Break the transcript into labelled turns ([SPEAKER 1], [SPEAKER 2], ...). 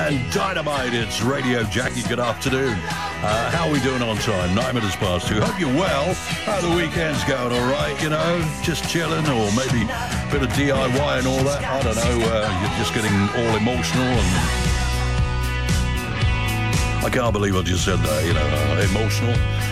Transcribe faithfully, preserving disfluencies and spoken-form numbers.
[SPEAKER 1] and Dynamite. It's Radio Jackie. Good afternoon. Uh, how are we doing on time? Nine minutes past two. Hope you're well. How the weekend's going? All right, you know, just chilling, or maybe a bit of D I Y and all that. I don't know. Uh, you're just getting all emotional, and I can't believe I just said that. You know, uh, emotional.